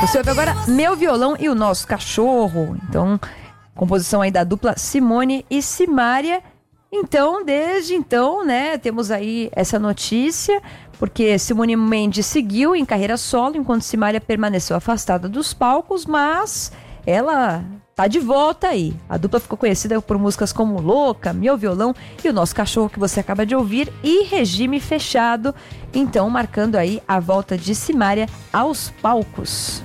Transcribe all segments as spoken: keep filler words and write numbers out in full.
Você ouve agora Meu Violão e o Nosso Cachorro. Então, composição aí da dupla Simone e Simária. Então, desde então, né, temos aí essa notícia, porque Simone Mendes seguiu em carreira solo, enquanto Simária permaneceu afastada dos palcos, mas ela tá de volta aí. A dupla ficou conhecida por músicas como Louca, Meu Violão e o Nosso Cachorro, que você acaba de ouvir, e Regime Fechado, então marcando aí a volta de Simária aos palcos.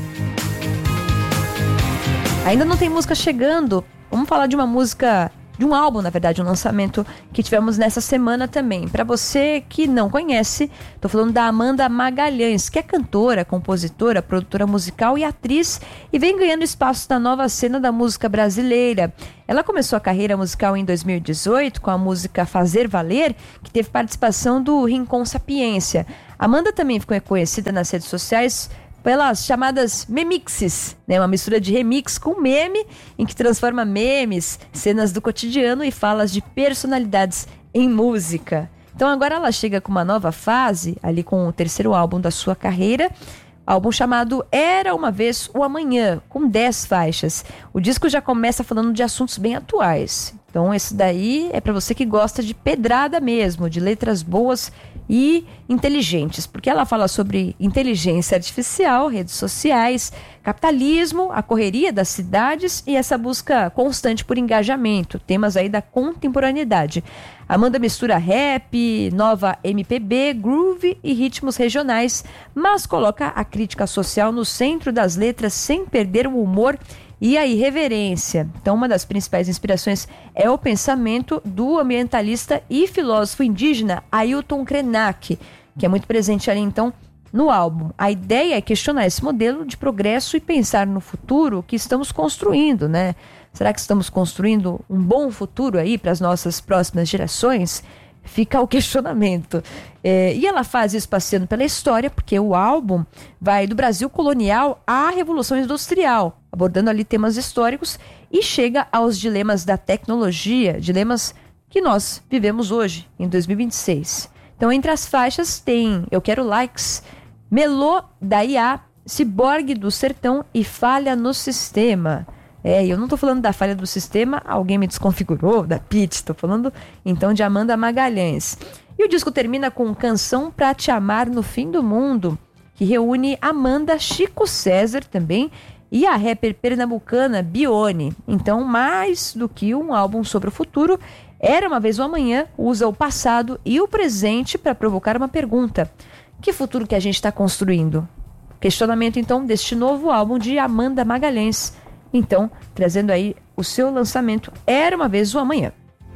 Ainda não tem música chegando, vamos falar de uma música, de um álbum, na verdade, um lançamento que tivemos nessa semana também. Para você que não conhece, tô falando da Amanda Magalhães, que é cantora, compositora, produtora musical e atriz, e vem ganhando espaço na nova cena da música brasileira. Ela começou a carreira musical em dois mil e dezoito com a música Fazer Valer, que teve participação do Rincon Sapiência. Amanda também ficou conhecida nas redes sociais pelas chamadas memixes, né? Uma mistura de remix com meme, em que transforma memes, cenas do cotidiano e falas de personalidades em música. Então agora ela chega com uma nova fase, ali com o terceiro álbum da sua carreira, álbum chamado Era Uma Vez o Amanhã, com dez faixas. O disco já começa falando de assuntos bem atuais. Então esse daí é para você que gosta de pedrada mesmo, de letras boas e inteligentes, porque ela fala sobre inteligência artificial, redes sociais, capitalismo, a correria das cidades e essa busca constante por engajamento, temas aí da contemporaneidade. Amanda mistura rap, nova M P B, groove e ritmos regionais, mas coloca a crítica social no centro das letras sem perder o humor e a irreverência. Então, uma das principais inspirações é o pensamento do ambientalista e filósofo indígena Ailton Krenak, que é muito presente ali, então, no álbum. A ideia é questionar esse modelo de progresso e pensar no futuro que estamos construindo, né? Será que estamos construindo um bom futuro aí para as nossas próximas gerações? Fica o questionamento. É, e ela faz isso passeando pela história, porque o álbum vai do Brasil colonial à Revolução Industrial, abordando ali temas históricos, e chega aos dilemas da tecnologia, dilemas que nós vivemos hoje, em dois mil e vinte e seis. Então, entre as faixas tem Eu Quero Likes, Melô da I A, Ciborgue do Sertão e Falha no Sistema. É, eu não tô falando da falha do sistema, alguém me desconfigurou, da Pitty, tô falando então de Amanda Magalhães. E o disco termina com Canção Pra Te Amar no Fim do Mundo, que reúne Amanda, Chico César também e a rapper pernambucana Bione. Então, mais do que um álbum sobre o futuro, Era Uma Vez o Amanhã usa o passado e o presente para provocar uma pergunta: que futuro que a gente está construindo? Questionamento então deste novo álbum de Amanda Magalhães. Então, trazendo aí o seu lançamento Era Uma Vez o Amanhã.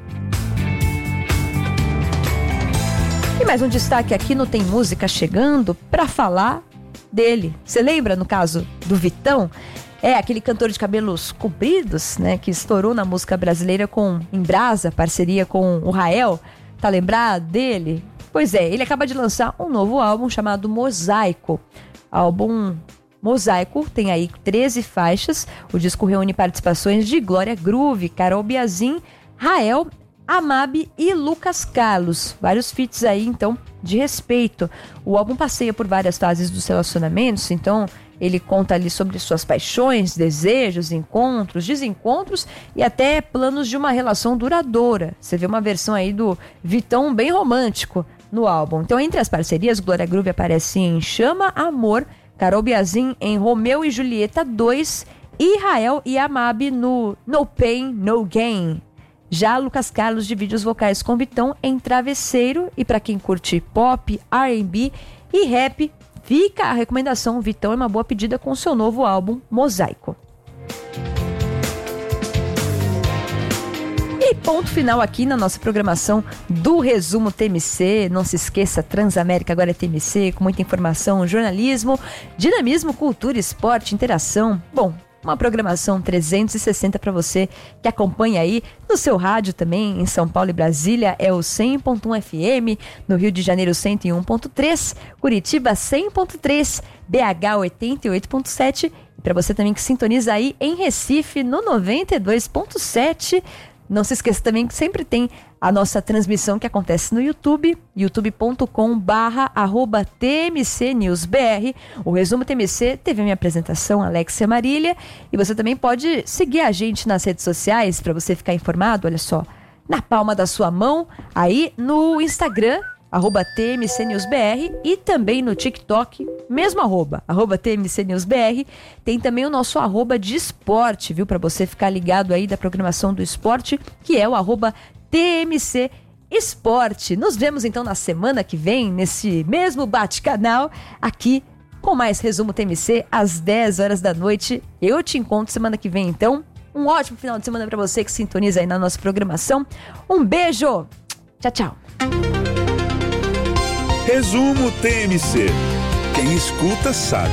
E mais um destaque aqui no Tem Música Chegando para falar dele. Você lembra, no caso, do Vitão? É aquele cantor de cabelos compridos, né, que estourou na música brasileira com Embrasa, parceria com o Rael. Tá lembrado dele? Pois é, ele acaba de lançar um novo álbum chamado Mosaico. Álbum Mosaico tem aí treze faixas. O disco reúne participações de Glória Groove, Carol Biazin, Rael, Amabe e Lucas Carlos. Vários feats aí, então, de respeito. O álbum passeia por várias fases dos relacionamentos, então ele conta ali sobre suas paixões, desejos, encontros, desencontros e até planos de uma relação duradoura. Você vê uma versão aí do Vitão bem romântico no álbum. Então, entre as parcerias, Glória Groove aparece em Chama Amor, Carol Biazin em Romeu e Julieta dois e Rael e Amabe no No Pain, No Gain. Já Lucas Carlos divide os vocais com Vitão em Travesseiro, e para quem curte pop, R and B e rap, fica a recomendação. Vitão é uma boa pedida com seu novo álbum Mosaico. E ponto final aqui na nossa programação do Resumo T M C. Não se esqueça, Transamérica agora é T M C, com muita informação, jornalismo, dinamismo, cultura, esporte, interação. Bom, uma programação trezentos e sessenta para você que acompanha aí no seu rádio também, em São Paulo e Brasília é o cem ponto um F M, no Rio de Janeiro cento e um ponto três, Curitiba cem ponto três, B H oitenta e oito ponto sete, e para você também que sintoniza aí em Recife no noventa e dois ponto sete, Não se esqueça também que sempre tem a nossa transmissão que acontece no YouTube, youtube ponto com barra arroba T M C News B R. O Resumo T M C teve a minha apresentação, Alexia Marília. E você também pode seguir a gente nas redes sociais para você ficar informado, olha só, na palma da sua mão, aí no Instagram, arroba T M C News B R, e também no TikTok, mesmo arroba, arroba T M C News B R. Tem também o nosso arroba de esporte, viu? Para você ficar ligado aí da programação do esporte, que é o arroba T M C Esporte. Nos vemos então na semana que vem, nesse mesmo bate-canal, aqui com mais Resumo T M C, às dez horas da noite. Eu te encontro semana que vem, então. Um ótimo final de semana para você que sintoniza aí na nossa programação. Um beijo! Tchau, tchau! Resumo T M C. Quem escuta sabe.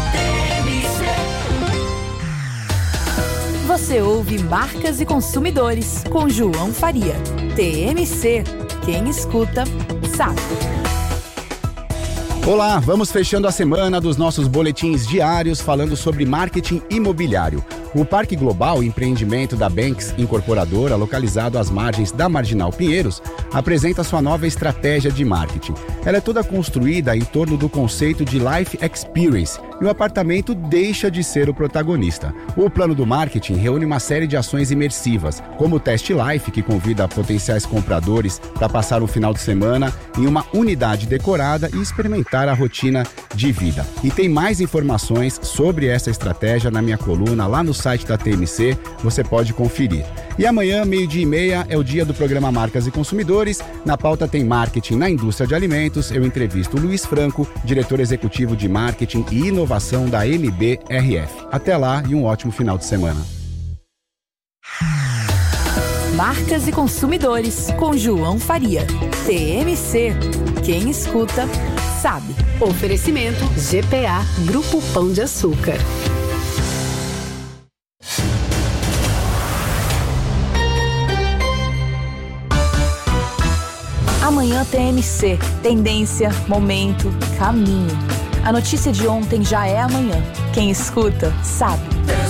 Você ouve Marcas e Consumidores com João Faria. T M C. Quem escuta sabe. Olá, vamos fechando a semana dos nossos boletins diários falando sobre marketing imobiliário. O Parque Global Empreendimento da Banks Incorporadora, localizado às margens da Marginal Pinheiros, apresenta sua nova estratégia de marketing. Ela é toda construída em torno do conceito de Life Experience e o apartamento deixa de ser o protagonista. O plano do marketing reúne uma série de ações imersivas, como o Test Life, que convida potenciais compradores para passar um final de semana em uma unidade decorada e experimentar a rotina de vida. E tem mais informações sobre essa estratégia na minha coluna lá no site da T M C, você pode conferir. E amanhã, meio-dia e meia, é o dia do programa Marcas e Consumidores. Na pauta tem marketing na indústria de alimentos. Eu entrevisto o Luiz Franco, diretor executivo de marketing e inovação da M B R F. Até lá e um ótimo final de semana. Marcas e Consumidores com João Faria. T M C. Quem escuta sabe. Oferecimento G P A Grupo Pão de Açúcar. Amanhã T M C. Tendência, momento, caminho. A notícia de ontem já é amanhã. Quem escuta sabe.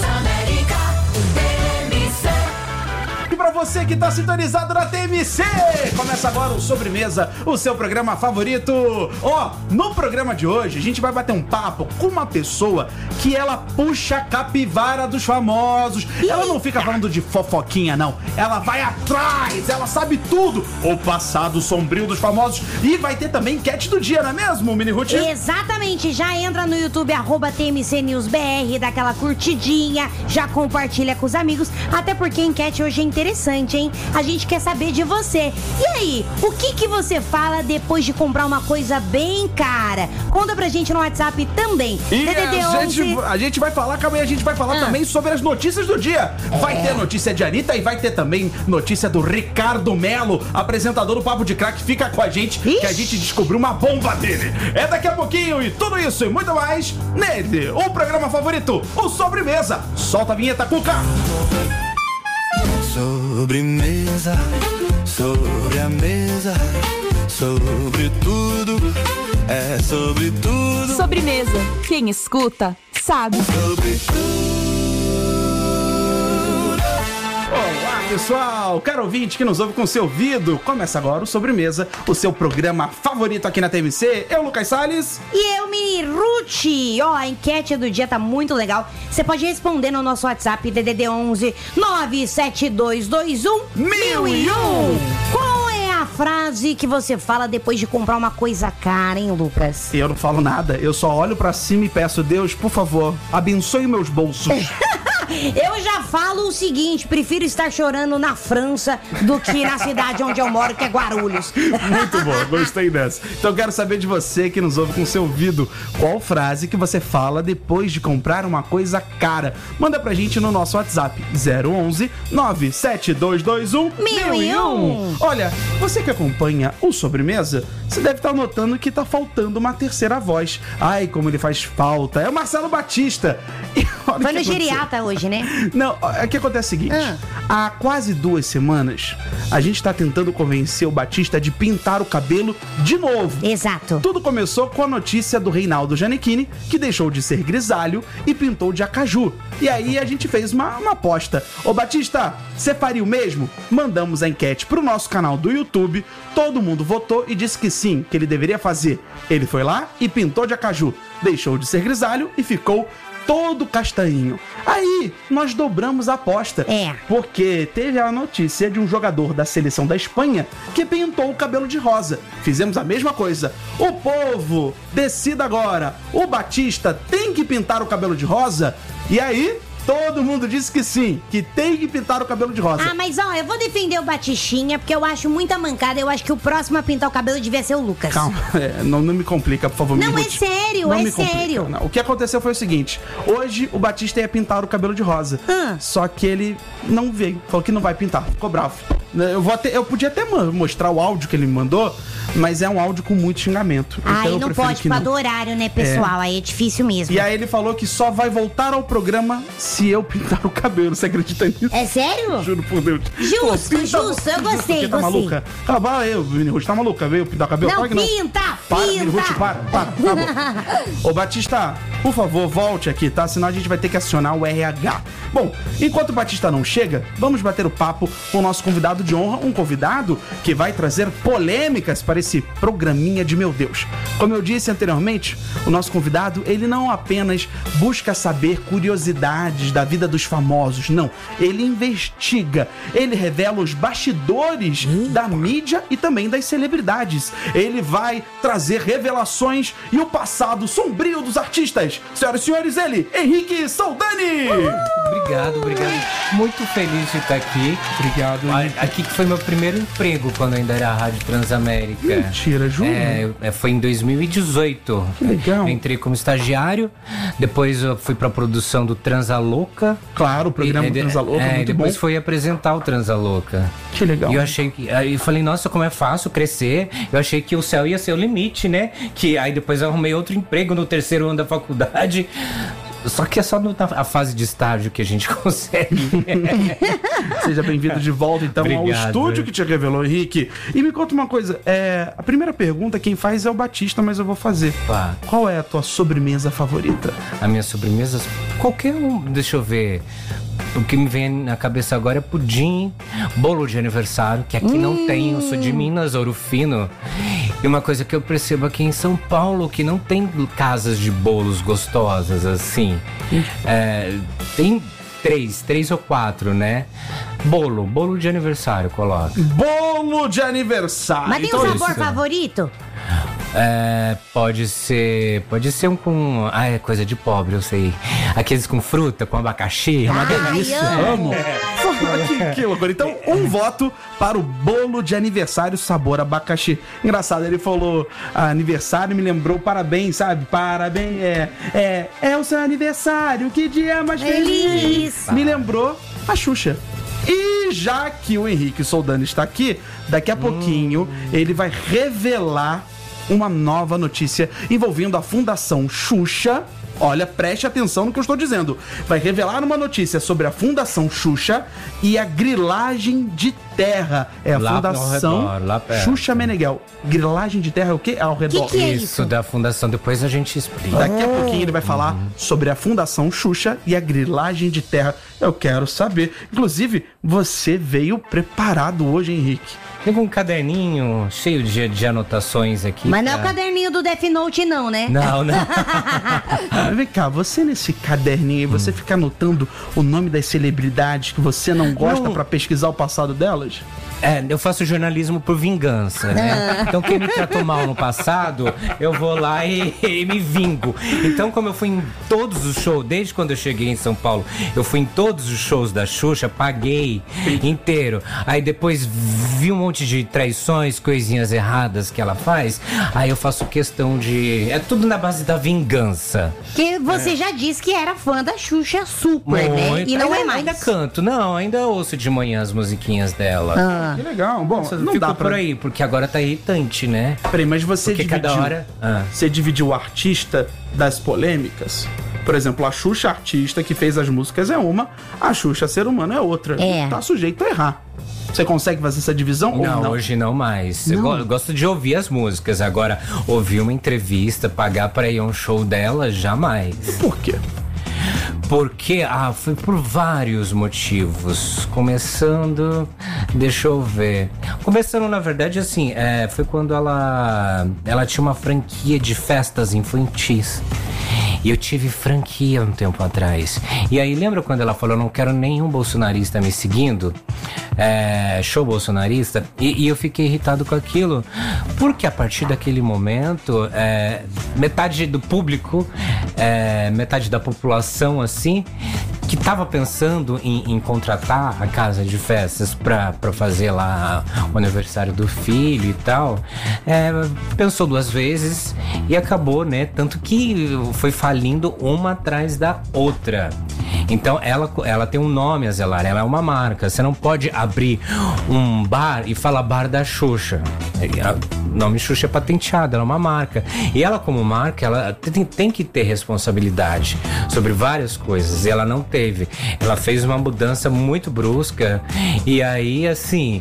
E pra você que tá sintonizado na T M C, começa agora o Sobremesa, o seu programa favorito. Ó, oh, no programa de hoje a gente vai bater um papo com uma pessoa que ela puxa a capivara dos famosos. Ela não fica falando de fofoquinha, não. Ela vai atrás, ela sabe tudo. O passado sombrio dos famosos. E vai ter também enquete do dia, não é mesmo, Mini Ruth? Exatamente, já entra no YouTube, arroba T M C News B R, dá aquela curtidinha, já compartilha com os amigos, até porque a enquete hoje é interessante, hein? A gente quer saber de você. E aí, o que que você fala depois de comprar uma coisa bem cara? Conta pra gente no WhatsApp também. E D D D a, onze... gente, a gente vai falar, calma aí, a gente vai falar ah. também sobre as notícias do dia. Vai é. ter notícia de Anitta e vai ter também notícia do Ricardo Melo, apresentador do Papo de Crack. Fica com a gente, Ixi. que a gente descobriu uma bomba dele. É daqui a pouquinho e tudo isso e muito mais nele, o programa favorito, o Sobremesa. Solta a vinheta, Cuca. Sobremesa, sobre a mesa, sobre tudo, é sobre tudo. Sobremesa, quem escuta sabe. Sobre tudo. Olá, pessoal, caro ouvinte que nos ouve com seu ouvido. Começa agora o Sobremesa, o seu programa favorito aqui na T M C. Eu, Lucas Salles. E eu, Mini Ruth. Ó, a enquete do dia tá muito legal. Você pode responder no nosso WhatsApp, D D D onze nove sete dois dois um mil e um. Qual é a frase que você fala depois de comprar uma coisa cara, hein, Lucas? Eu não falo nada, eu só olho pra cima e peço, Deus, por favor, abençoe meus bolsos. Eu já falo o seguinte, prefiro estar chorando na França do que na cidade onde eu moro, que é Guarulhos. Muito bom, gostei dessa. Então quero saber de você que nos ouve com seu ouvido, qual frase que você fala depois de comprar uma coisa cara? Manda pra gente no nosso WhatsApp, zero onze nove sete dois dois um mil e um. Olha, você que acompanha o Sobremesa, você deve estar notando que tá faltando uma terceira voz. Ai, como ele faz falta. É o Marcelo Batista. E Foi no Geriata hoje, né? Não, o que acontece é o seguinte, ah. Há quase duas semanas, a gente tá tentando convencer o Batista de pintar o cabelo de novo. Exato. Tudo começou com a notícia do Reinaldo Gianecchini, que deixou de ser grisalho e pintou de acaju. E aí a gente fez uma, uma aposta. Ô Batista, você faria o mesmo? Mandamos a enquete pro nosso canal do YouTube, todo mundo votou e disse que sim, que ele deveria fazer. Ele foi lá e pintou de acaju, deixou de ser grisalho e ficou todo castanhinho. Aí, nós dobramos a aposta. É. Porque teve a notícia de um jogador da seleção da Espanha que pintou o cabelo de rosa. Fizemos a mesma coisa. O povo, decida agora. O Batista tem que pintar o cabelo de rosa? E aí, todo mundo disse que sim, que tem que pintar o cabelo de rosa. Ah, mas ó, eu vou defender o Batistinha, porque eu acho muita mancada. Eu acho que o próximo a pintar o cabelo devia ser o Lucas. Calma, é, não, não me complica, por favor. Não, me é sério, não é me complica, sério. não. O que aconteceu foi o seguinte: hoje o Batista ia pintar o cabelo de rosa. Hum. Só que ele não veio, falou que não vai pintar, ficou bravo. Eu, vou até, eu podia até mostrar o áudio que ele me mandou, mas é um áudio com muito xingamento. Aí então eu não prefiro pode que por não. causa do horário, né, pessoal? É. Aí é difícil mesmo. E aí ele falou que só vai voltar ao programa se eu pintar o cabelo. Você acredita nisso? É sério? Juro por Deus. Justo, pinta- justo, eu gostei, Você tá gostei. maluca? Cala aí, Mini Ruth, tá maluca? Veio pintar o cabelo? Não, Claro que pinta, Para, pinta. Mini Ruth, para, para, tá bom. Ô, Batista, por favor, volte aqui, tá? Senão a gente vai ter que acionar o R H. Bom, enquanto o Batista não chega, vamos bater o papo com o nosso convidado de honra, um convidado que vai trazer polêmicas para esse programinha de meu Deus. Como eu disse anteriormente, o nosso convidado, ele não apenas busca saber curiosidades da vida dos famosos, não. Ele investiga, ele revela os bastidores da mídia e também das celebridades. Ele vai trazer revelações e o passado sombrio dos artistas. Senhoras e senhores, ele, Henrique Soldani! Obrigado, obrigado. Muito feliz de estar aqui. Obrigado. A- Aqui que foi meu primeiro emprego quando ainda era a Rádio Transamérica. Mentira, juro? É, é, foi em dois mil e dezoito. Que legal. Eu entrei como estagiário, depois eu fui pra produção do Transalouca. Claro, o programa E- do Transalouca é é, muito depois bom. foi apresentar o Transalouca. Que legal. E eu achei que. Aí eu falei, nossa, como é fácil crescer. Eu achei que o céu ia ser o limite, né? Que aí depois eu arrumei outro emprego no terceiro ano da faculdade. Só que é só no- na a fase de estágio que a gente consegue. Seja bem-vindo de volta, então, ao Obrigado. estúdio que te revelou, Henrique. E me conta uma coisa, é, a primeira pergunta quem faz é o Batista, mas eu vou fazer. Pá. Qual é a tua sobremesa favorita? A minha sobremesa, qualquer um, deixa eu ver. O que me vem na cabeça agora é pudim, bolo de aniversário, que aqui não tem, eu sou de Minas, Ouro Fino. E uma coisa que eu percebo aqui em São Paulo, que não tem casas de bolos gostosas assim. É, tem três, três ou quatro, né? Bolo, bolo de aniversário, coloca. Bolo de aniversário. Mas tem Então, um sabor isso. favorito? É, pode ser. Pode ser um com. Ah, é coisa de pobre, eu sei. Aqueles com fruta, com abacaxi. É uma Ai, delícia. amo. que, que loucura. Então, um voto para o bolo de aniversário sabor abacaxi. Engraçado, ele falou ah, aniversário, me lembrou parabéns, sabe? Parabéns, é, é, é o seu aniversário, que dia mais feliz. Feliz. Me lembrou a Xuxa. E já que o Henrique Soldani está aqui, daqui a pouquinho ele vai revelar uma nova notícia envolvendo a Fundação Xuxa. Olha, preste atenção no que eu estou dizendo. Vai revelar uma notícia sobre a Fundação Xuxa e a grilagem de terra. É a Lá ao Fundação redor, lá perto. Xuxa Meneghel. Grilagem de terra é o quê? Ao redor. Que que é Isso, isso? da fundação, depois a gente explica. Daqui a pouquinho ele vai falar sobre a Fundação Xuxa e a grilagem de terra. Eu quero saber. Inclusive, você veio preparado hoje, Henrique. Tem um caderninho cheio de, de anotações aqui. Mas não é o pra- caderninho do Death Note, não, né? Não, não. Ah, vem cá, você nesse caderninho aí, você fica anotando o nome das celebridades que você não gosta Não. pra pesquisar o passado delas? É, eu faço jornalismo por vingança, né? Então quem me tratou mal no passado, eu vou lá e, e me vingo. Então como eu fui em todos os shows, desde quando eu cheguei em São Paulo, eu fui em todos os shows da Xuxa, paguei inteiro. Aí depois vi um monte de traições, coisinhas erradas que ela faz, aí eu faço questão de... É tudo na base da vingança. Porque você já disse que era fã da Xuxa Super, né? Muito. E não ainda, é mais. Ainda canto, não, ainda ouço de manhã as musiquinhas dela. Ah. Que legal. Bom, Nossa, não fico dá pra... por aí, porque agora tá irritante, né? Peraí, mas você Porque dividiu... cada hora- Ah. Você dividiu o artista das polêmicas? Por exemplo, a Xuxa artista que fez as músicas é uma, a Xuxa ser humano é outra. É. Tá sujeito a errar. Você consegue fazer essa divisão Não, ou não? hoje não mais. Eu go- gosto de ouvir as músicas. Agora, ouvir uma entrevista, pagar pra ir a um show dela, jamais. Por quê? Porque, ah, foi por vários motivos. Começando, deixa eu ver. Começando, na verdade, assim, é, foi quando ela, ela tinha uma franquia de festas infantis. E eu tive franquia um tempo atrás. E aí, lembra quando ela falou, não quero nenhum bolsonarista me seguindo? É, show bolsonarista? E, e eu fiquei irritado com aquilo. Porque a partir daquele momento, é, metade do público, é, metade da população, assim, que tava pensando em, em contratar a casa de festas pra, pra fazer lá o aniversário do filho e tal, é, pensou duas vezes e acabou, né? Tanto que foi falindo uma atrás da outra. Então ela, ela tem um nome a zelar, ela é uma marca. Você não pode abrir um bar e falar bar da Xuxa. O nome Xuxa é patenteado, ela é uma marca. E ela, como marca, ela tem, tem que ter responsabilidade sobre várias coisas. E ela não teve. Ela fez uma mudança muito brusca. E aí, assim...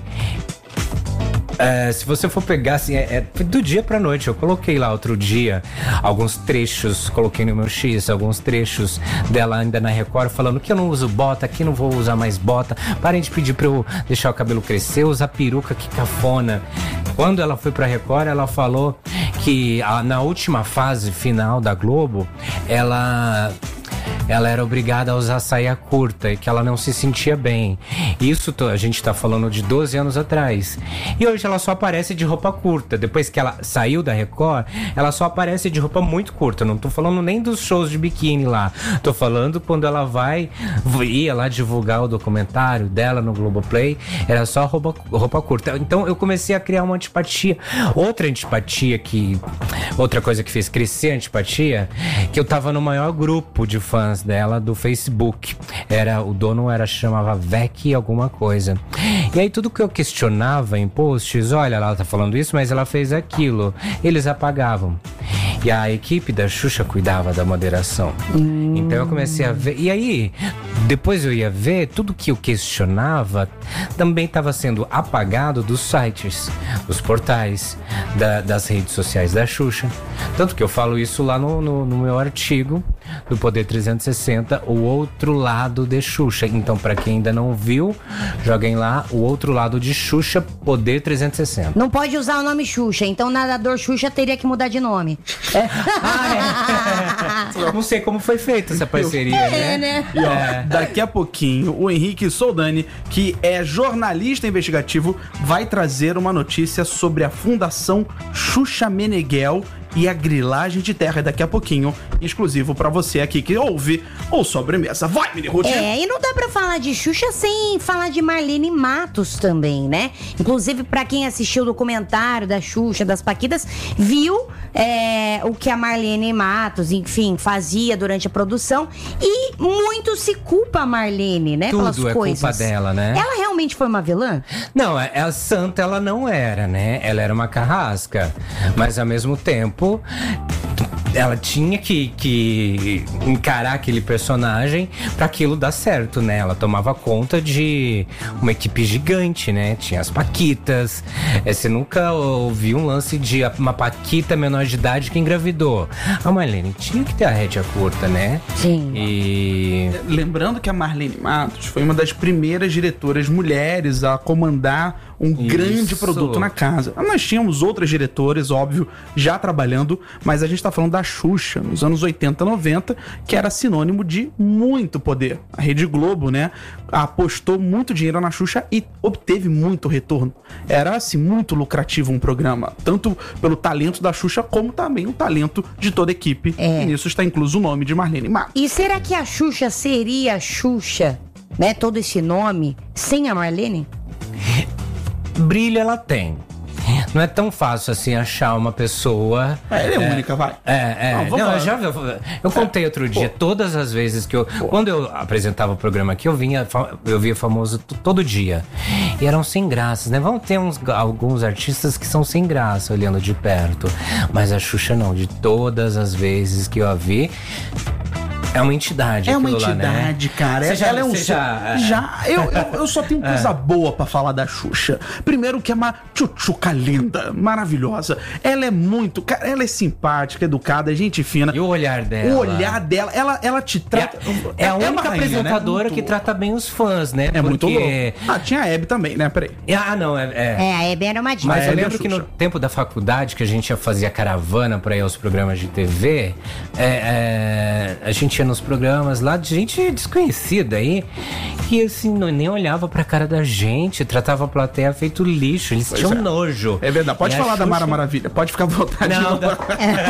É, se você for pegar, assim, é, é do dia pra noite. Eu coloquei lá outro dia alguns trechos, coloquei no meu X, alguns trechos dela ainda na Record, falando que eu não uso bota, que não vou usar mais bota. Parem de pedir pra eu deixar o cabelo crescer, usar peruca, que cafona. Quando ela foi pra Record, ela falou que a, na última fase final da Globo, ela... ela era obrigada a usar saia curta e que ela não se sentia bem. Isso a gente tá falando de doze anos atrás. E hoje ela só aparece de roupa curta. Depois que ela saiu da Record, ela só aparece de roupa muito curta. Não tô falando nem dos shows de biquíni lá. Tô falando quando ela vai, ia lá divulgar o documentário dela no Globoplay, era só roupa, roupa curta. Então eu comecei a criar uma antipatia. Outra antipatia que... Outra coisa que fez crescer a antipatia, que eu tava no maior grupo de fãs dela do Facebook. Era, o dono era, chamava Vec alguma coisa. E aí tudo que eu questionava em posts, olha, ela tá falando isso, mas ela fez aquilo. Eles apagavam. E a equipe da Xuxa cuidava da moderação. Hum. Então eu comecei a ver. E aí, depois eu ia ver, tudo que eu questionava também estava sendo apagado dos sites, dos portais, da, das redes sociais da Xuxa. Tanto que eu falo isso lá no, no, no meu artigo do Poder trezentos e sessenta, o outro lado de Xuxa. Então, para quem ainda não viu, joguem lá o outro lado de Xuxa, Poder trezentos e sessenta. Não pode usar o nome Xuxa, então nadador Xuxa teria que mudar de nome. Ah, é. Não sei como foi feita essa parceria, é, né? né? E ó, É. daqui a pouquinho, o Henrique Soldani, que é jornalista investigativo, vai trazer uma notícia sobre a Fundação Xuxa Meneghel e a grilagem de terra daqui a pouquinho, exclusivo pra você aqui que ouve o Sobremesa. Vai, Mini Ruth! É, e não dá pra falar de Xuxa sem falar de Marlene Matos também, né? Inclusive, pra quem assistiu o documentário da Xuxa, das Paquitas, viu é, o que a Marlene Matos, enfim, fazia durante a produção. E muito se culpa a Marlene, né? Pelas Tudo é coisas. culpa dela, né? Ela realmente foi uma vilã? Não, é, a santa ela não era, né? Ela era uma carrasca. Mas ao mesmo tempo, ela tinha que, que encarar aquele personagem pra aquilo dar certo, né? Ela tomava conta de uma equipe gigante, né? Tinha as Paquitas. É, você nunca ouviu um lance de uma Paquita menor de idade que engravidou. A Marlene tinha que ter a rédea curta, né? Sim. E... Lembrando que a Marlene Matos foi uma das primeiras diretoras mulheres a comandar um Isso. grande produto na casa. Nós tínhamos outras diretoras, óbvio, já trabalhando, mas a gente tá falando da Xuxa, nos anos oitenta, noventa, que era sinônimo de muito poder. A Rede Globo, né, apostou muito dinheiro na Xuxa e obteve muito retorno. Era, assim, muito lucrativo um programa, tanto pelo talento da Xuxa, como também o talento de toda a equipe. É. E nisso está incluso o nome de Marlene Matos. E será que a Xuxa seria a Xuxa, né? Todo esse nome, sem a Marlene? brilho ela tem. Não é tão fácil assim achar uma pessoa. É, ela é, é única, vai. É, é. Não, Não, não eu já vi. Eu contei outro dia, Pô. todas as vezes que eu. Pô. Quando eu apresentava o programa aqui, eu vinha, eu via famoso t- todo dia. E eram sem graças, né? Vão ter uns, alguns artistas que são sem graça, olhando de perto. Mas a Xuxa não, de todas as vezes que eu a vi. É uma entidade. É uma aquilo lá, entidade, né? cara. Você já, ela é um você ser- já, já eu, eu, eu só tenho coisa boa pra falar da Xuxa. Primeiro que é uma tchutchuca linda, maravilhosa. Ela é muito, cara, ela é simpática, educada, gente fina. E o olhar dela? O olhar dela, ela, ela te trata. É, é a única uma rainha, apresentadora né? que Muito- trata bem os fãs, né? É muito louco. Porque... Ah, tinha a Hebe também, né? Peraí. Ah, não, é... é. É, a Hebe era uma diva. Mas eu Hebe lembro é que no Xuxa. tempo da faculdade, que a gente ia fazer a caravana para ir aos programas de T V, é, é, a gente ia nos programas lá de gente desconhecida aí, que assim, não, nem olhava pra cara da gente, tratava a plateia feito lixo, eles tinham é. nojo. É verdade. Pode E a falar da Xuxa- Mara Maravilha, pode ficar à vontade. Não, da...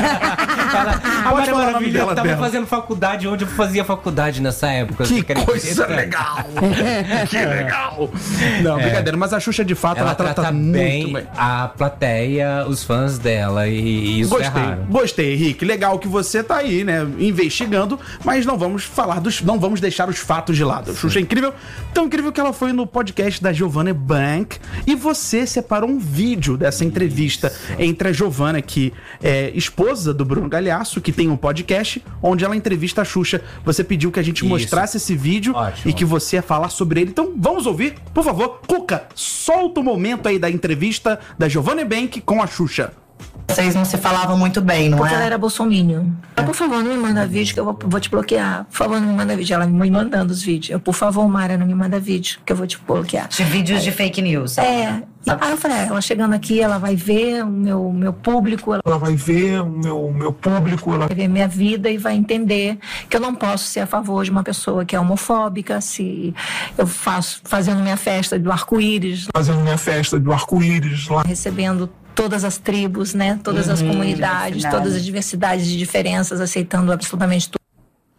Ela, a Pode Mara falar o nome Maravilha dela, tava dela. fazendo faculdade onde eu fazia faculdade nessa época. Que você acredita? coisa legal! Que legal! Não, brincadeira, mas a Xuxa de fato ela, Ela trata, trata muito bem, bem. a plateia, os fãs dela, e isso Gostei, é raro. gostei, Henrique. Legal que você tá aí, né, investigando, mas não vamos falar dos. Não vamos deixar os fatos de lado. A Xuxa é incrível, tão incrível que ela foi no podcast da Giovanna Bank e você separou um vídeo dessa entrevista entre a Giovanna, que é esposa do Bruno Galhaço, que tem um podcast onde ela entrevista a Xuxa. Você pediu que a gente Isso. mostrasse esse vídeo Ótimo. e que você ia falar sobre ele. Então vamos ouvir, por favor. Cuca, solta o momento aí da entrevista da Giovanna Bank com a Xuxa. Vocês não se falavam muito bem, não Porque ela é? era bolsominion. Por favor, não me manda vídeo que eu vou, vou te bloquear. Por favor, não me manda vídeo. Ela me mandando os vídeos. Eu, por favor, Mara, não me manda vídeo que eu vou te bloquear. De vídeos de fake news. É. Aí eu falei, ah, ela chegando aqui, ela vai ver o meu, meu público, ela Ela vai ver o meu, meu público, ela vai ver minha vida e vai entender que eu não posso ser a favor de uma pessoa que é homofóbica, se eu faço fazendo minha festa do arco-íris, fazendo minha festa do arco-íris lá. recebendo todas as tribos, né? Todas as comunidades, diversidade. todas as diversidades e diferenças, aceitando absolutamente tudo.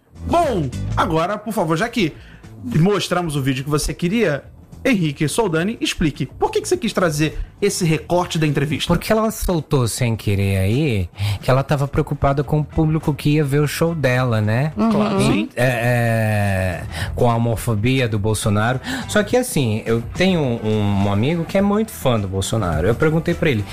Bom, agora, por favor, já que mostramos o vídeo que você queria, Henrique Soldani, explique. Por que, que você quis trazer esse recorte da entrevista? Porque ela soltou sem querer aí que ela tava preocupada com o público que ia ver o show dela, né? Claro, E, sim. é, é, com a homofobia do Bolsonaro. Só que assim, eu tenho um, um amigo que é muito fã do Bolsonaro. Eu perguntei pra ele: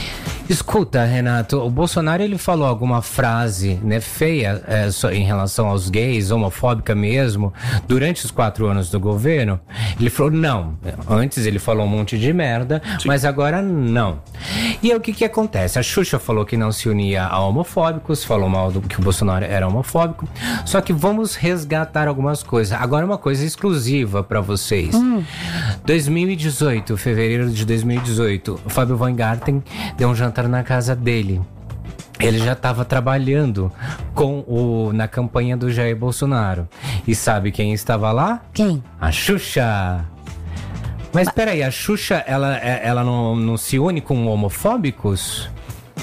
escuta, Renato, o Bolsonaro ele falou alguma frase, né, feia é, só em relação aos gays, homofóbica mesmo, durante os quatro anos do governo? Ele falou não. Antes ele falou um monte de merda, mas agora não. E aí o que que acontece? A Xuxa falou que não se unia a homofóbicos, falou mal do que o Bolsonaro era homofóbico. Só que vamos resgatar algumas coisas. Agora uma coisa exclusiva pra vocês. dois mil e dezoito, fevereiro de dois mil e dezoito, o Fábio Weingarten deu um jantar na casa dele. Ele já estava trabalhando com o, na campanha do Jair Bolsonaro. E sabe quem estava lá? Quem? A Xuxa. Mas peraí, a Xuxa, ela, ela não, não se une com homofóbicos?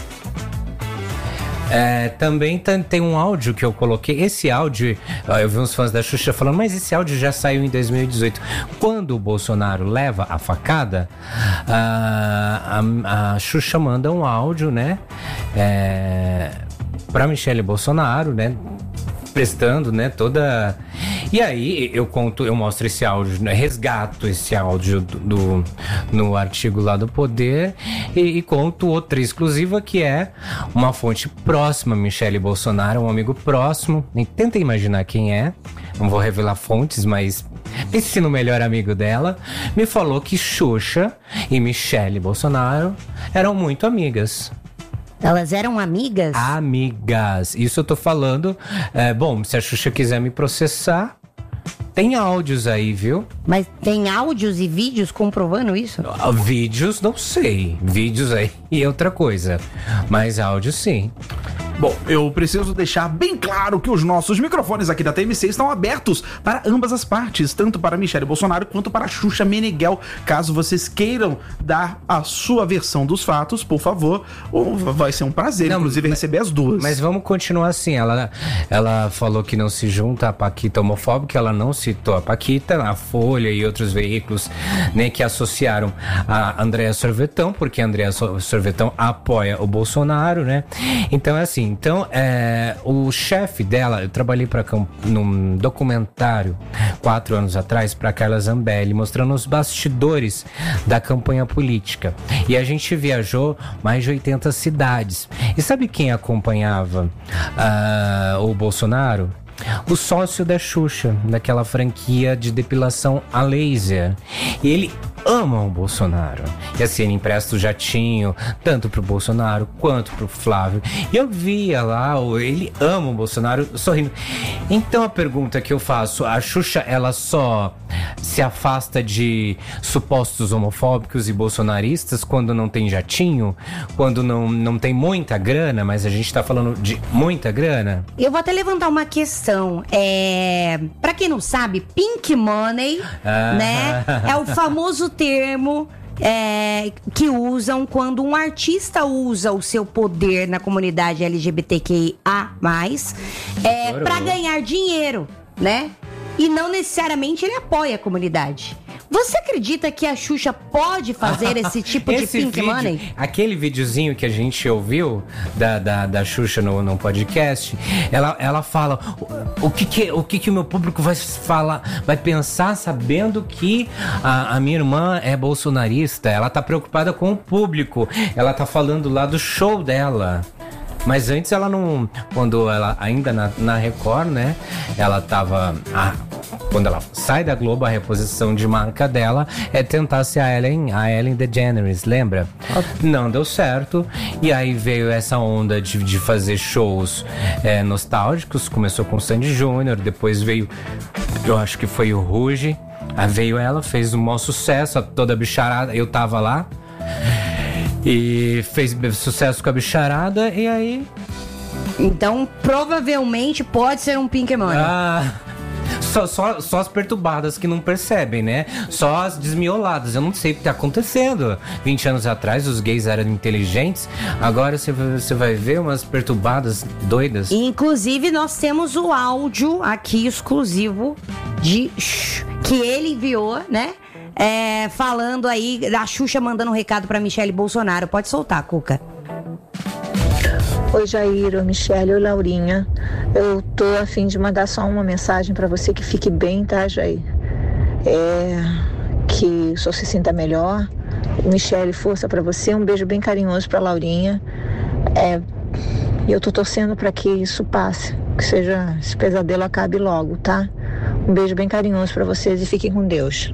É, também tem, tem um áudio que eu coloquei. Esse áudio, ó, eu vi uns fãs da Xuxa falando, mas esse áudio já saiu em dois mil e dezoito. Quando o Bolsonaro leva a facada, a, a, a Xuxa manda um áudio, né? É, pra Michele Bolsonaro, né? Prestando, né, toda... E aí eu conto, eu mostro esse áudio, né, resgato esse áudio do, do no artigo lá do Poder e, e conto outra exclusiva que é uma fonte próxima a Michele Bolsonaro, um amigo próximo, nem tenta imaginar quem é, não vou revelar fontes, mas esse no melhor amigo dela me falou que Xuxa e Michele Bolsonaro eram muito amigas. Elas eram amigas? Amigas. Isso eu tô falando. É, bom, se a Xuxa quiser me processar, tem áudios aí, viu? Mas tem áudios e vídeos comprovando isso? Ah, Vídeos, não sei. Vídeos aí e outra coisa. Mas áudio sim. Bom, eu preciso deixar bem claro que os nossos microfones aqui da T M C estão abertos para ambas as partes, tanto para Michele Bolsonaro quanto para Xuxa Meneghel. Caso vocês queiram dar a sua versão dos fatos, por favor, vai ser um prazer, Não, inclusive, mas- receber as duas. Mas vamos continuar assim. Ela, ela falou que não se junta a Paquita homofóbica, ela não citou a Paquita, a Folha e outros veículos, né, que associaram a Andréa Sorvetão, porque a Andréa So- Sorvetão apoia o Bolsonaro, né? Então é assim. Então, é, o chefe dela, eu trabalhei para num documentário quatro anos atrás para Carla Zambelli, mostrando os bastidores da campanha política. E a gente viajou mais de oitenta cidades. E sabe quem acompanhava ah, o Bolsonaro? o sócio da Xuxa, daquela franquia de depilação a laser. E ele ama o Bolsonaro. E assim, ele empresta o jatinho, tanto pro Bolsonaro quanto pro Flávio. E eu via lá, ele ama o Bolsonaro, sorrindo. Então a pergunta que eu faço, a Xuxa, ela só se afasta de supostos homofóbicos e bolsonaristas quando não tem jatinho? Quando não, não tem muita grana, mas a gente tá falando de muita grana? Eu vou até levantar uma questão. É... Pra quem não sabe, pink money, Ah. né? É o famoso termo é, que usam quando um artista usa o seu poder na comunidade L G B T Q I A mais, é, Adorou. pra ganhar dinheiro, né? E não necessariamente ele apoia a comunidade. Você acredita que a Xuxa pode fazer esse tipo de Esse pink vídeo, money? Aquele videozinho que a gente ouviu da, da, da Xuxa no, no podcast, ela, ela fala o, o, que, que, o que que o meu público vai falar, vai pensar sabendo que a, a minha irmã é bolsonarista. Ela tá preocupada com o público. Ela tá falando lá do show dela. Mas antes ela não... Quando ela ainda na, na Record, né? Ela tava... Ah, quando ela sai da Globo, a reposição de marca dela é tentar ser a Ellen, a Ellen DeGeneres, lembra? Não deu certo. E aí veio essa onda de, de fazer shows é, nostálgicos. Começou com o Sandy Júnior, depois veio... Eu acho que foi o Ruge. Aí veio ela, fez um maior sucesso, toda a bicharada. Eu tava lá. E fez sucesso com a bicharada, e aí... Então, provavelmente pode ser um pink money. Ah, só, só, só as perturbadas que não percebem, né? Só as desmioladas. Eu não sei o que tá acontecendo. vinte anos atrás, os gays eram inteligentes. Agora você, você vai ver umas perturbadas doidas. Inclusive, nós temos o áudio aqui exclusivo de que ele enviou, né? É, falando aí da Xuxa mandando um recado pra Michele Bolsonaro. Pode soltar, Cuca. Oi, Jair, oi, Michele, oi, Laurinha. Eu tô a fim de mandar só uma mensagem pra você que fique bem, tá, Jair? É, que o senhor se sinta melhor. Michele, força pra você. Um beijo bem carinhoso pra Laurinha. É, e eu tô torcendo pra que isso passe, que seja, esse pesadelo acabe logo, tá? Um beijo bem carinhoso pra vocês e fiquem com Deus.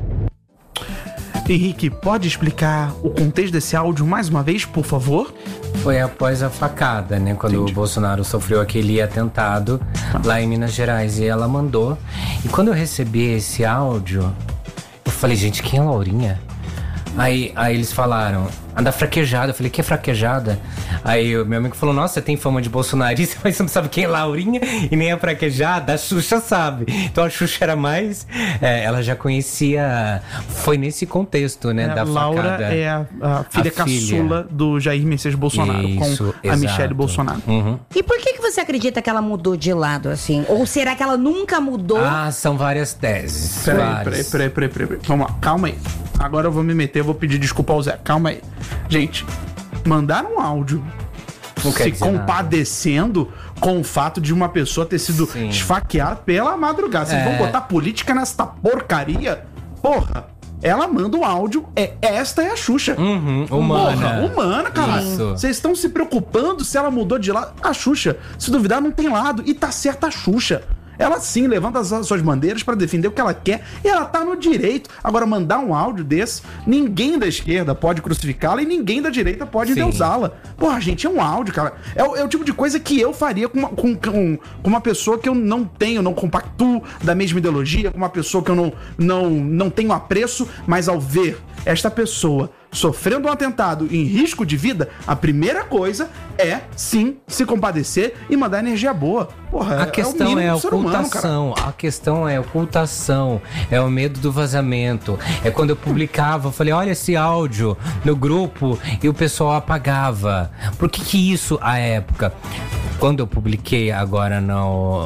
Henrique, pode explicar o contexto desse áudio mais uma vez, por favor? Foi após a facada, né? Quando Entendi. o Bolsonaro sofreu aquele atentado ah. lá em Minas Gerais. E ela mandou. E quando eu recebi esse áudio, eu falei, gente, quem é a Laurinha? Aí, aí eles falaram, a da fraquejada. Eu falei, que é fraquejada? Aí o meu amigo falou, nossa, você tem fama de bolsonarista, mas você não sabe quem é Laurinha e nem a fraquejada. A Xuxa sabe. Então a Xuxa era mais... É, ela já conhecia... Foi nesse contexto, né, é, da Laura facada. é a, a filha a caçula filha. do Jair Messias Bolsonaro, Isso, com a exato. Michele Bolsonaro. Uhum. E por que, que você acredita que ela mudou de lado, assim? Ou será que ela nunca mudou? Ah, são várias teses. Peraí, peraí, peraí, peraí, peraí. Vamos lá, calma aí. Agora eu vou me meter, eu vou pedir desculpa ao Zé. Calma aí. Gente, mandar um áudio se compadecendo nada. com o fato de uma pessoa ter sido Sim. esfaqueada pela madrugada. Vocês é. vão botar política nessa porcaria? Porra! Ela manda um áudio, é, esta é a Xuxa. Uhum, humana. Porra, humana, caralho. Vocês estão se preocupando se ela mudou de lado. A Xuxa, se duvidar, não tem lado. E tá certa a Xuxa. Ela sim levanta as suas bandeiras pra defender o que ela quer e ela tá no direito. Agora, mandar um áudio desse, ninguém da esquerda pode crucificá-la e ninguém da direita pode endeusá-la. Porra, gente, é um áudio, cara. É o, é o tipo de coisa que eu faria com uma, com, com, com uma pessoa que eu não tenho, não compactuo da mesma ideologia, com uma pessoa que eu não, não, não tenho apreço, mas ao ver esta pessoa sofrendo um atentado em risco de vida, a primeira coisa é, sim, se compadecer e mandar energia boa. Porra, a questão é, é a ocultação, humano, a questão é a ocultação, é o medo do vazamento. É quando eu publicava, eu falei, olha esse áudio no grupo e o pessoal apagava. Por que que isso, à época, quando eu publiquei agora no...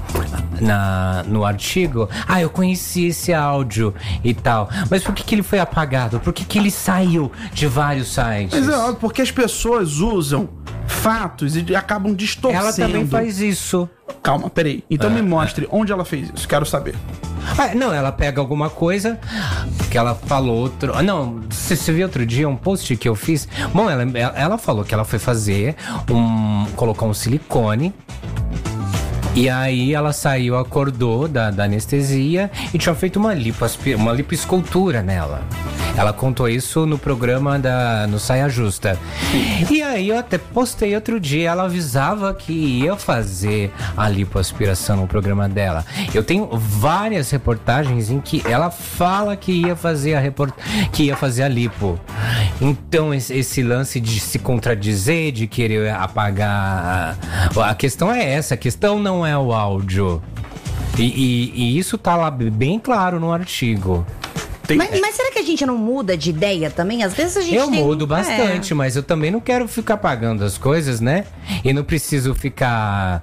Na, no artigo, ah, eu conheci esse áudio e tal, mas por que que ele foi apagado? Por que que ele saiu de vários sites? Mas é porque as pessoas usam fatos e acabam distorcendo. Ela também faz isso. Calma, peraí, então ah, me mostre ah. onde ela fez isso, quero saber. Ah, não, ela pega alguma coisa que ela falou outro... Não, você, você viu outro dia um post que eu fiz? Bom, ela, ela falou que ela foi fazer um... colocar um silicone E aí ela saiu, acordou da, da anestesia e tinha feito uma, lipoaspira, uma lipoescultura nela. Ela contou isso no programa da, no Saia Justa. E aí eu até postei outro dia, ela avisava que ia fazer a lipoaspiração no programa dela. Eu tenho várias reportagens em que ela fala que ia fazer a, report... que ia fazer a lipo. Então esse, esse lance de se contradizer, de querer apagar... A, a questão é essa, a questão não é o áudio. E, e, e isso tá lá bem claro no artigo. Tem... Mas, mas será que a gente não muda de ideia também? Às vezes a gente Eu tem... mudo bastante, é. Mas eu também não quero ficar pagando as coisas, né? E não preciso ficar...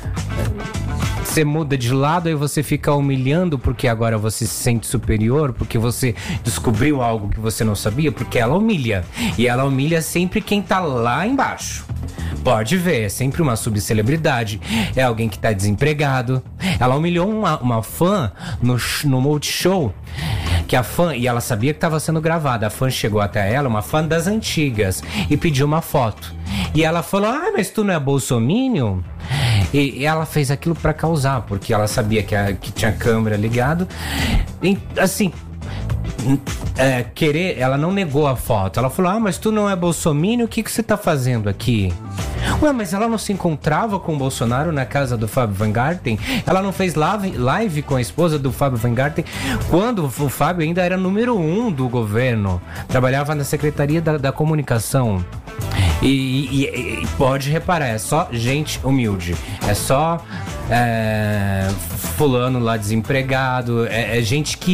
Você muda de lado e você fica humilhando porque agora você se sente superior, porque você descobriu algo que você não sabia, porque ela humilha. E ela humilha sempre quem tá lá embaixo. Pode ver, é sempre uma subcelebridade, é alguém que tá desempregado. Ela humilhou uma, uma fã no, no Multishow, que a fã, e ela sabia que estava sendo gravada. A fã chegou até ela, uma fã das antigas, e pediu uma foto. E ela falou, ah, mas tu não é bolsominion? E, e ela fez aquilo pra causar, porque ela sabia que, a, que tinha câmera ligado. E, assim... É, querer, ela não negou a foto. Ela falou, ah, mas tu não é bolsominion, o que, que você tá fazendo aqui? Ué, mas ela não se encontrava com o Bolsonaro na casa do Fábio Weingarten? Ela não fez live, live com a esposa do Fábio Weingarten quando o Fábio ainda era número um do governo, trabalhava na Secretaria da, da Comunicação. E, e, e pode reparar, é só gente humilde, é só é, fulano lá desempregado, é, é gente que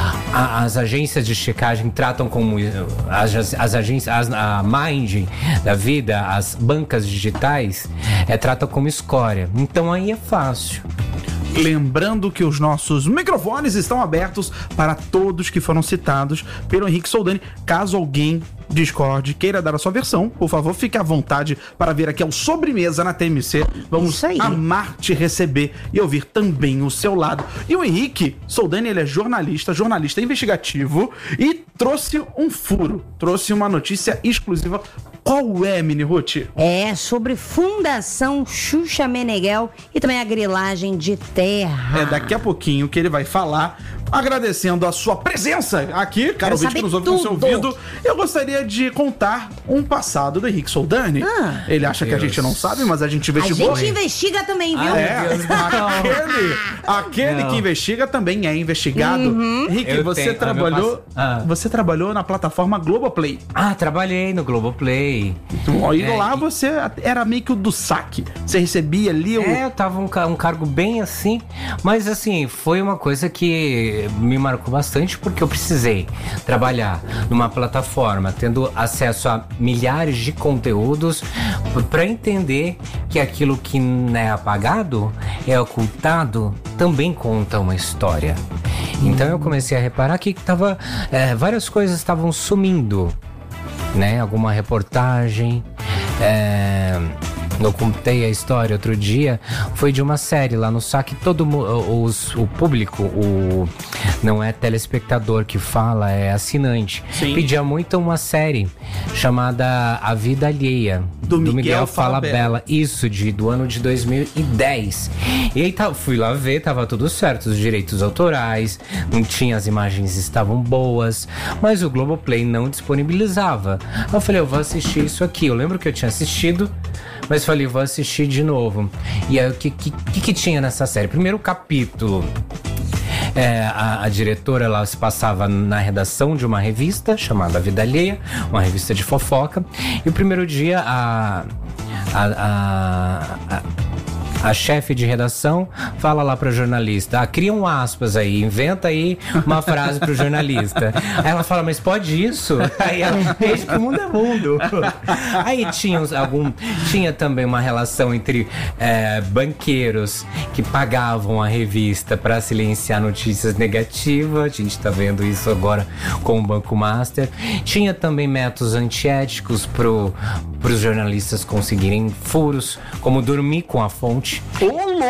a, as agências de checagem tratam como as, as agências, as, a Mind da vida, as bancas digitais, é, tratam como escória. Então aí é fácil. Lembrando que os nossos microfones estão abertos para todos que foram citados pelo Henrique Soldani. Caso alguém discorde, queira dar a sua versão, por favor, fique à vontade para vir aqui ao Sobremesa na T M C. Vamos amar te receber e ouvir também o seu lado. E o Henrique Soldani, ele é jornalista, jornalista investigativo e trouxe um furo, trouxe uma notícia exclusiva. Qual é, Mini Ruth? É sobre Fundação Xuxa Meneghel e também a grilagem de terra. É daqui a pouquinho que ele vai falar, agradecendo a sua presença aqui, caro ouvinte que nos ouve com seu ouvido. Eu gostaria de contar um passado do Henrique Soldani. Ah, ele acha que a gente não sabe, mas a gente investigou. A gente investiga também, viu? Ah, é, Deus, aquele, aquele que investiga também é investigado. Uhum. Henrique, eu você tenho, trabalhou ah. você trabalhou na plataforma Globoplay. Ah, trabalhei no Globoplay. Então, e é, lá você era meio que o do saque. Você recebia ali o... É, eu tava um, um cargo bem assim, mas assim, foi uma coisa que me marcou bastante porque eu precisei trabalhar numa plataforma, tendo acesso a milhares de conteúdos para entender que aquilo que não é apagado, é ocultado, também conta uma história. Então eu comecei a reparar que tava, é, várias coisas estavam sumindo, né? Alguma reportagem, é... eu contei a história outro dia, foi de uma série lá no saque, todo os, o público, o, não é telespectador que fala, é assinante. Sim. Pedia muito uma série chamada A Vida Alheia, do, do Miguel, Miguel Fala Bela. Bela, isso, de, do ano de dois mil e dez. E aí tá, fui lá ver, tava tudo certo, os direitos autorais, não tinha, as imagens estavam boas, mas o Globoplay não disponibilizava. Eu falei, eu vou assistir isso aqui. Eu lembro que eu tinha assistido, mas falei, vou assistir de novo. E aí, o que, que, que tinha nessa série? Primeiro capítulo, é, a, a diretora, ela se passava na redação de uma revista chamada Vida Alheia, uma revista de fofoca. E o primeiro dia, a... a, a, a A chefe de redação fala lá pro jornalista, ah, cria um aspas aí, inventa aí uma frase pro jornalista. Aí ela fala, mas pode isso? Aí ela fez que o mundo é mundo. Aí tinha, algum, tinha também uma relação entre é, banqueiros que pagavam a revista para silenciar notícias negativas. A gente tá vendo isso agora com o Banco Master. Tinha também métodos antiéticos pro para os jornalistas conseguirem furos, como dormir com a fonte. Ô,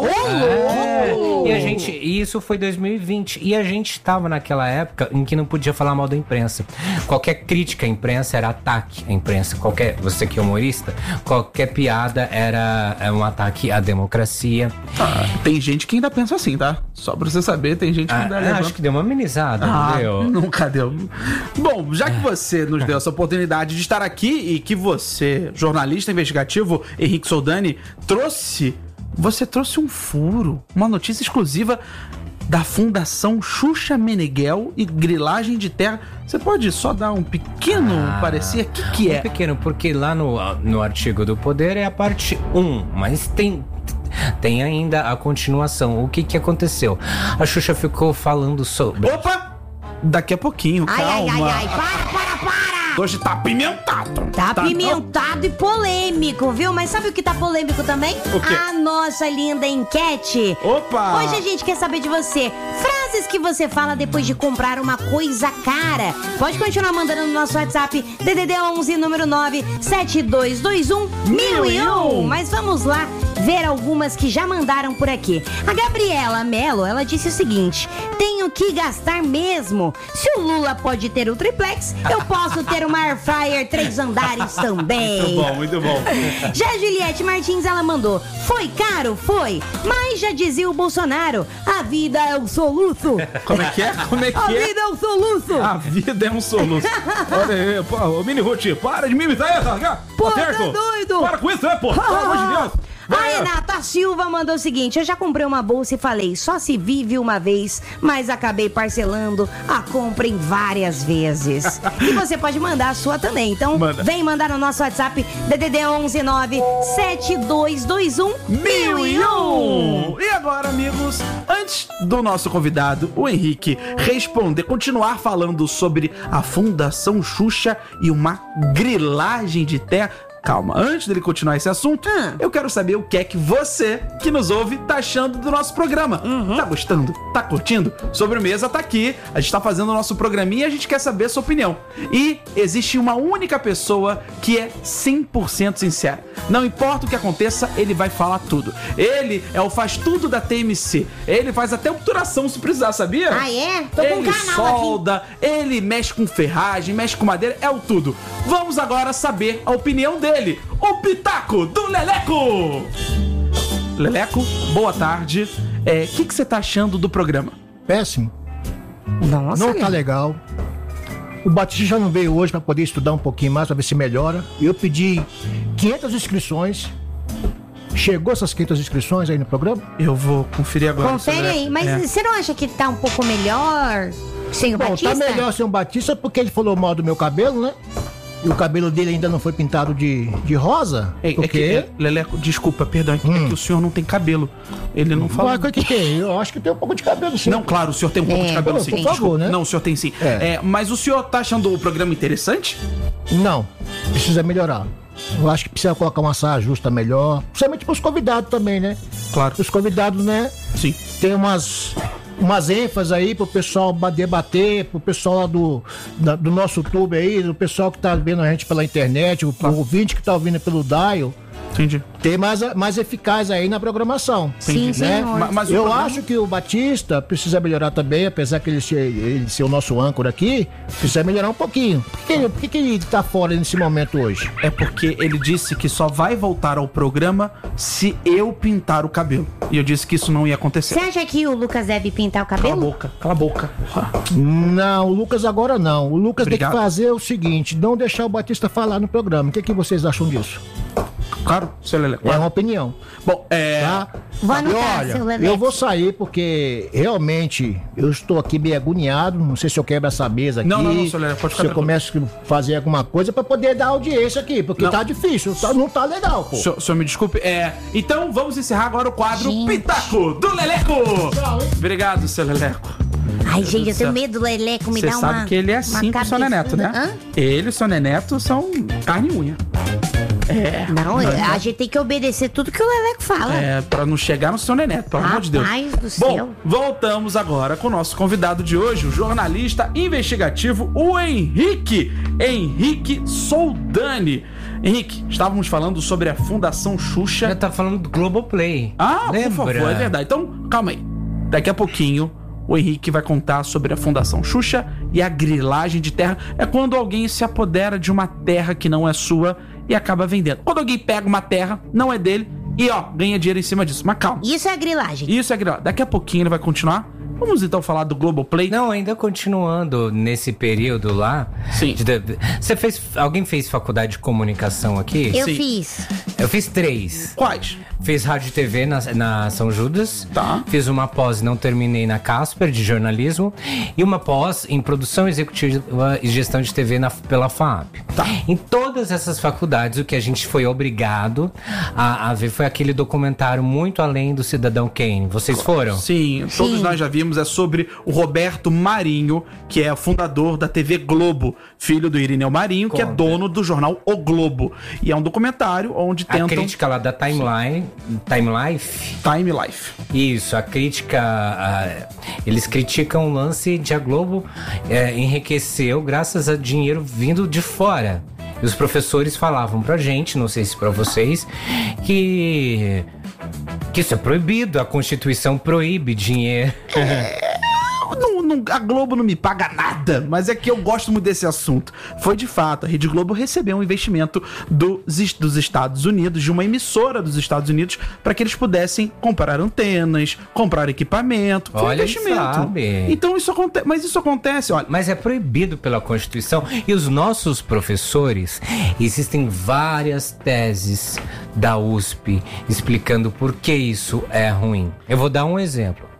louco! É, e a gente, isso foi dois mil e vinte, e a gente estava naquela época em que não podia falar mal da imprensa. Qualquer crítica à imprensa era ataque à imprensa. Qualquer, você que é humorista, qualquer piada era é um ataque à democracia. Ah, tem gente que ainda pensa assim, tá? Só pra você saber, tem gente que ah, ainda levanta. Acho que deu uma amenizada, ah, não deu? Nunca deu. Bom, já que você nos deu essa oportunidade de estar aqui e que você, jornalista investigativo Henrique Soldani, trouxe, você trouxe um furo, uma notícia exclusiva da Fundação Xuxa Meneghel e Grilagem de Terra. Você pode só dar um pequeno ah, parecer? O que, que é? Um pequeno, porque lá no, no artigo do Poder é a parte um, mas tem... Tem ainda a continuação. O que que aconteceu? A Xuxa ficou falando sobre... Opa! Daqui a pouquinho, ai, calma. Ai, ai, ai, para, para, para! Hoje tá apimentado. Tá apimentado e polêmico, viu? Mas sabe o que tá polêmico também? O quê? A nossa linda enquete. Opa! Hoje a gente quer saber de você. Frases que você fala depois de comprar uma coisa cara. Pode continuar mandando no nosso WhatsApp D D D onze, número nove sete dois dois um mil e um. Mas vamos lá ver algumas que já mandaram por aqui. A Gabriela Mello, ela disse o seguinte: tenho que gastar mesmo. Se o Lula pode ter o triplex, eu posso ter uma air fryer três andares também. Muito bom, muito bom. Já a Juliette Martins, ela mandou: foi caro? Foi. Mas já dizia o Bolsonaro, a vida é um soluço. Como é que é? Como é que a é? A vida é um soluço. A vida é um soluço. Olha aí, pô, ô Mini Ruth, para de me imitar aí, tá? Pô, tá certo? tá doido. Para com isso, né, pô? Pelo amor de Deus. A Renata Silva mandou o seguinte: eu já comprei uma bolsa e falei, só se vive uma vez, mas acabei parcelando a compra em várias vezes. E você pode mandar a sua também. Então, Manda. Vem mandar no nosso WhatsApp D D D onze nove sete dois dois um mil e um. E agora, amigos, antes do nosso convidado, o Henrique, responder, continuar falando sobre a Fundação Xuxa e uma grilagem de terra. Calma, antes dele continuar esse assunto, hum. eu quero saber o que é que você, que nos ouve, tá achando do nosso programa. Uhum. Tá gostando? Tá curtindo? Sobremesa tá aqui, a gente tá fazendo o nosso programinha e a gente quer saber a sua opinião. E existe uma única pessoa que é cem por cento sincera. Não importa o que aconteça, ele vai falar tudo. Ele é o faz tudo da T M C. Ele faz até obturação se precisar, sabia? Ah, é? Tô com um ele canal solda, aqui. Ele mexe com ferragem, mexe com madeira, é o tudo. Vamos agora saber a opinião dele. Ele, o Pitaco do Leleco. Leleco, boa tarde. O é, que você tá achando do programa? Péssimo. Nossa, não tá legal. O Batista já não veio hoje para poder estudar um pouquinho mais, para ver se melhora. Eu pedi quinhentas inscrições. Chegou essas quinhentas inscrições aí no programa? Eu vou conferir agora. Confere aí, mas é. Você não acha que tá um pouco melhor sem o Bom, Batista? Tá melhor sem o Batista porque ele falou mal do meu cabelo, né? E o cabelo dele ainda não foi pintado de, de rosa? Ei, porque... é que, é, Leleco, desculpa, perdão, é que, hum. é que o senhor não tem cabelo. Ele não fala. Mas que tem? Eu acho que tem um pouco de cabelo, sim. Não, claro, o senhor tem um pouco é. de cabelo, Pô, sim. Por favor, desculpa. né? Não, o senhor tem sim. É. É, mas o senhor tá achando o programa interessante? Não, precisa melhorar. Eu acho que precisa colocar uma saia justa melhor. Principalmente pros convidados também, né? Claro. Os convidados, né? Sim. Tem umas... umas ênfases aí pro pessoal debater, pro pessoal lá do, da, do nosso YouTube aí, do pessoal que tá vendo a gente pela internet, o, o ouvinte que tá ouvindo pelo Dial. Entendi. Ter mais, mais eficaz aí na programação. Sim, né? senhor. Mas eu programa... acho que o Batista precisa melhorar também, apesar que ele ser, ele ser o nosso âncora aqui, precisa melhorar um pouquinho. Por que, por que, que ele tá fora nesse momento hoje? É porque ele disse que só vai voltar ao programa se eu pintar o cabelo. E eu disse que isso não ia acontecer. Você acha que o Lucas deve pintar o cabelo? Cala a boca, cala a boca. Não, o Lucas agora não. O Lucas Obrigado. Tem que fazer o seguinte, não deixar o Batista falar no programa. O que, que vocês acham disso? Claro, seu Leleco. É uma opinião. Bom, é... Tá? Vou anotar, olha, seu Leleco. eu vou sair porque realmente eu estou aqui meio agoniado. Não sei se eu quebro essa mesa aqui. Não, não, não, seu Leleco, pode ficar Se eu começo a fazer alguma coisa pra poder dar audiência aqui, porque não. Tá difícil, tá, não tá legal, pô. Senhor, senhor me desculpe, é... Então vamos encerrar agora o quadro gente. Pitaco do Leleco. Tchau, Obrigado, seu Leleco. Ai, gente, eu tenho medo do Leleco me Cê dar uma... Você sabe que ele é assim com o seu Neneto, né? Hã? Ele e o seu Neneto são carne e unha. É. Não, a gente tem que obedecer tudo que o Leleco fala. É, pra não chegar no seu Neneto, pelo amor de Deus. Ai, do céu. Bom, voltamos agora com o nosso convidado de hoje, o jornalista investigativo, o Henrique. Henrique Soldani. Henrique, estávamos falando sobre a Fundação Xuxa. Já tá falando do Globoplay. Ah, Lembra? por favor, é verdade. Então, calma aí. Daqui a pouquinho, o Henrique vai contar sobre a Fundação Xuxa e a grilagem de terra. É quando alguém se apodera de uma terra que não é sua e acaba vendendo. Quando alguém pega uma terra, não é dele, e ó, ganha dinheiro em cima disso. Mas calma. Isso é grilagem. Isso é grilagem. Daqui a pouquinho ele vai continuar. Vamos então falar do Globoplay. Não, ainda continuando nesse período lá. Sim. De, de, você fez. Alguém fez faculdade de comunicação aqui? Eu Sim. fiz. Eu fiz três. Quais? Fiz rádio e T V na, na São Judas. Tá. Fiz uma pós, não terminei, na Casper, de jornalismo. E uma pós em produção executiva e gestão de T V na, pela F A A P. Tá. Em todas essas faculdades, o que a gente foi obrigado a, a ver foi aquele documentário Muito Além do Cidadão Kane. Vocês foram? Sim, todos Sim. nós já vimos. É sobre o Roberto Marinho, que é o fundador da T V Globo, filho do Irineu Marinho, que é Conta. dono do jornal O Globo. E é um documentário onde A tentam... crítica lá da Timeline, Time Life. Time Life. Isso, a crítica. a- eles criticam o lance de a Globo é, enriqueceu graças a dinheiro vindo de fora. E os professores falavam pra gente, não sei se pra vocês, que. que isso é proibido, a Constituição proíbe dinheiro. Não, não, a Globo não me paga nada, mas é que eu gosto muito desse assunto. Foi de fato, a Rede Globo recebeu um investimento dos, dos Estados Unidos, de uma emissora dos Estados Unidos, para que eles pudessem comprar antenas, comprar equipamento. Foi um Olha, investimento. sabe. Então isso acontece, mas isso acontece, olha. Mas é proibido pela Constituição. E os nossos professores, existem várias teses da U S P explicando por que isso é ruim. Eu vou dar um exemplo.